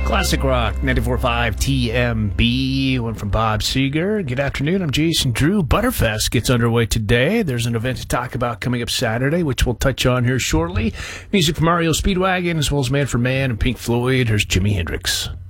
Classic Rock 94.5 TMB. One from Bob Seger. Good afternoon. I'm Jason Drew. Butterfest gets underway today. There's an event to talk about coming up Saturday, which we'll touch on here shortly. Music from Mario Speedwagon, as well as Man for Man and Pink Floyd. Here's Jimi Hendrix.